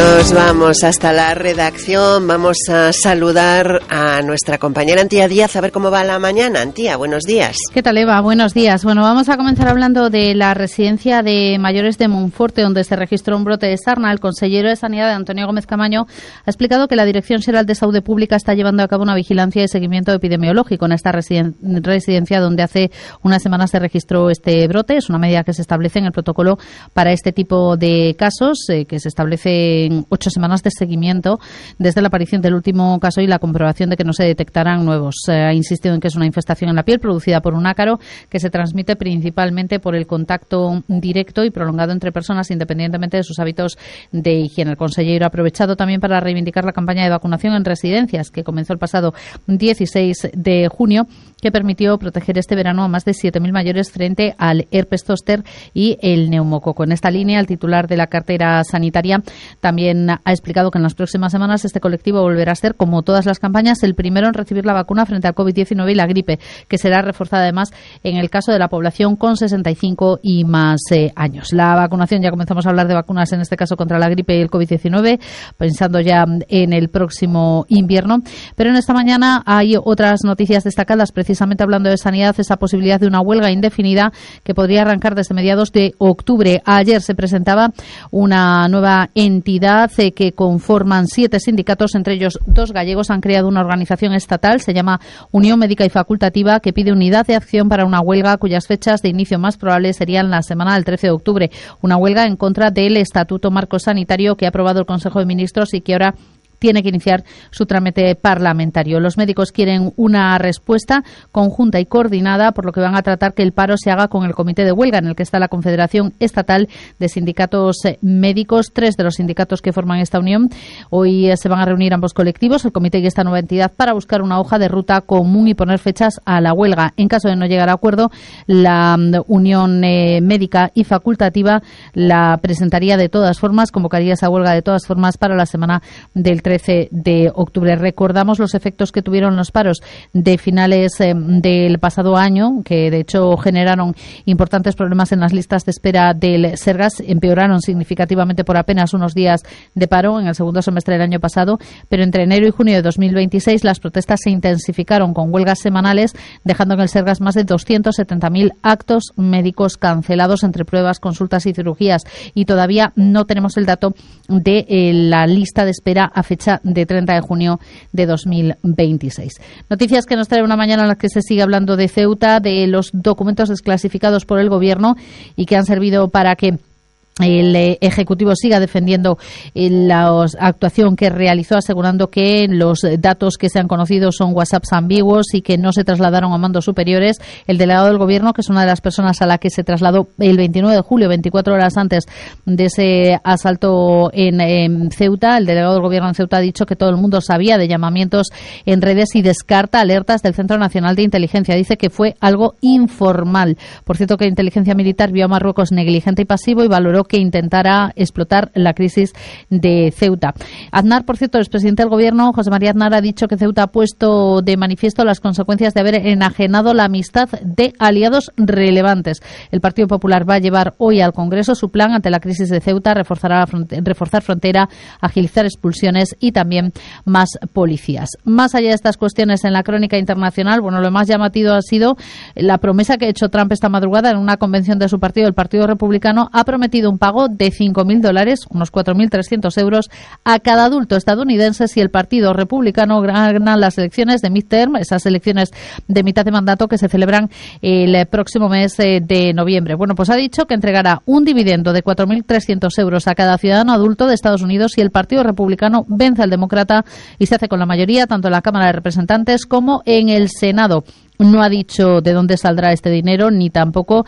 Nos vamos hasta la redacción, vamos a saludar a nuestra compañera Antía Díaz, a ver cómo va la mañana. Antía, buenos días. ¿Qué tal, Eva? Buenos días. Bueno, vamos a comenzar hablando de la residencia de mayores de Monforte, donde se registró un brote de sarna. El consejero de Sanidad, Antonio Gómez Camaño, ha explicado que la Dirección Xeral de Saúde Pública está llevando a cabo una vigilancia y seguimiento epidemiológico en esta residencia donde hace unas semanas se registró este brote. Es una medida que se establece en el protocolo para este tipo de casos, que se establece en 8 semanas de seguimiento desde la aparición del último caso y la comprobación de que no se detectarán nuevos. Ha insistido en que es una infestación en la piel producida por un ácaro que se transmite principalmente por el contacto directo y prolongado entre personas, independientemente de sus hábitos de higiene. El consejero ha aprovechado también para reivindicar la campaña de vacunación en residencias que comenzó el pasado 16 de junio, que permitió proteger este verano a más de 7.000 mayores frente al herpes zóster y el neumococo. En esta línea, el titular de la cartera sanitaria también ha explicado que en las próximas semanas este colectivo volverá a ser, como todas las campañas, el primero en recibir la vacuna frente al COVID-19 y la gripe, que será reforzada además en el caso de la población con 65 y más años. La vacunación, ya comenzamos a hablar de vacunas, en este caso contra la gripe y el COVID-19, pensando ya en el próximo invierno. Pero en esta mañana hay otras noticias destacadas, precisamente hablando de sanidad, esa posibilidad de una huelga indefinida que podría arrancar desde mediados de octubre. Ayer se presentaba una nueva entidad que conforman 7 sindicatos, entre ellos 2 gallegos. Han creado una organización estatal, se llama Unión Médica y Facultativa, que pide unidad de acción para una huelga cuyas fechas de inicio más probables serían la semana del 13 de octubre. Una huelga en contra del Estatuto Marco Sanitario que ha aprobado el Consejo de Ministros y que ahora tiene que iniciar su trámite parlamentario. Los médicos quieren una respuesta conjunta y coordinada, por lo que van a tratar que el paro se haga con el comité de huelga, en el que está la Confederación Estatal de Sindicatos Médicos. 3 de los sindicatos que forman esta unión hoy se van a reunir ambos colectivos, el comité y esta nueva entidad, para buscar una hoja de ruta común y poner fechas a la huelga. En caso de no llegar a acuerdo, la Unión Médica y Facultativa la presentaría de todas formas, convocaría esa huelga de todas formas para la semana del 13 de octubre. Recordamos los efectos que tuvieron los paros de finales del pasado año, que de hecho generaron importantes problemas en las listas de espera del Sergas, empeoraron significativamente por apenas unos días de paro en el segundo semestre del año pasado, pero entre enero y junio de 2026 las protestas se intensificaron con huelgas semanales, dejando en el Sergas más de 270.000 actos médicos cancelados entre pruebas, consultas y cirugías, y todavía no tenemos el dato de la lista de espera a fecha de 30 de junio de 2026. Noticias que nos trae una mañana en la que se sigue hablando de Ceuta, de los documentos desclasificados por el Gobierno y que han servido para que el Ejecutivo siga defendiendo la actuación que realizó, asegurando que los datos que se han conocido son WhatsApps ambiguos y que no se trasladaron a mandos superiores. El delegado del Gobierno, que es una de las personas a la que se trasladó el 29 de julio, 24 horas antes de ese asalto en Ceuta, el delegado del Gobierno en Ceuta ha dicho que todo el mundo sabía de llamamientos en redes y descarta alertas del Centro Nacional de Inteligencia. Dice que fue algo informal. Por cierto, que Inteligencia Militar vio a Marruecos negligente y pasivo y valoró que intentara explotar la crisis de Ceuta. Aznar, por cierto, el expresidente del Gobierno, José María Aznar, ha dicho que Ceuta ha puesto de manifiesto las consecuencias de haber enajenado la amistad de aliados relevantes. El Partido Popular va a llevar hoy al Congreso su plan ante la crisis de Ceuta, reforzar frontera, agilizar expulsiones y también más policías. Más allá de estas cuestiones en la crónica internacional, bueno, lo más llamativo ha sido la promesa que ha hecho Trump esta madrugada en una convención de su partido, el Partido Republicano. Ha prometido un pago de $5.000, unos 4.300 euros, a cada adulto estadounidense si el Partido Republicano gana las elecciones de midterm, esas elecciones de mitad de mandato que se celebran el próximo mes de noviembre. Bueno, pues ha dicho que entregará un dividendo de 4.300 euros a cada ciudadano adulto de Estados Unidos si el Partido Republicano vence al demócrata y se hace con la mayoría tanto en la Cámara de Representantes como en el Senado. No ha dicho de dónde saldrá este dinero ni tampoco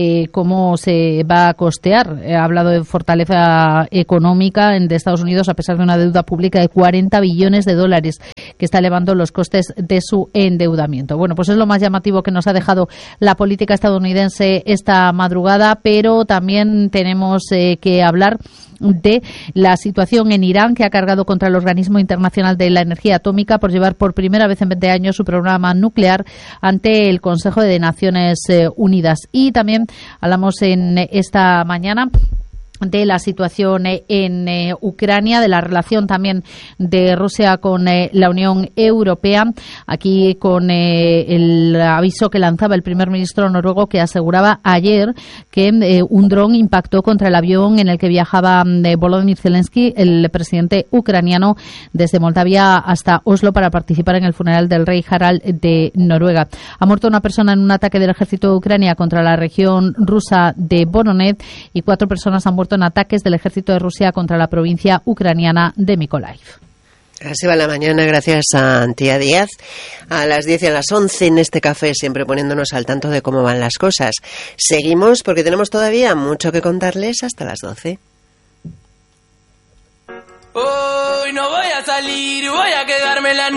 cómo se va a costear. Ha hablado de fortaleza económica de Estados Unidos a pesar de una deuda pública de $40 billones que está elevando los costes de su endeudamiento. Bueno, pues es lo más llamativo que nos ha dejado la política estadounidense esta madrugada, pero también tenemos que hablar de la situación en Irán, que ha cargado contra el Organismo Internacional de la Energía Atómica por llevar por primera vez en 20 años su programa nuclear ante el Consejo de Naciones Unidas. Y también hablamos en esta mañana de la situación en Ucrania, de la relación también de Rusia con la Unión Europea. Aquí con el aviso que lanzaba el primer ministro noruego, que aseguraba ayer que un dron impactó contra el avión en el que viajaba Volodymyr Zelensky, el presidente ucraniano, desde Moldavia hasta Oslo para participar en el funeral del rey Harald de Noruega. Ha muerto una persona en un ataque del ejército de Ucrania contra la región rusa de Voronezh y 4 personas han muerto en ataques del ejército de Rusia contra la provincia ucraniana de Mykolaiv. Así va la mañana, gracias a Antía Díaz. A las 10 y a las 11 en este café, siempre poniéndonos al tanto de cómo van las cosas. Seguimos porque tenemos todavía mucho que contarles hasta las 12. Hoy no voy a salir, voy a quedarme en la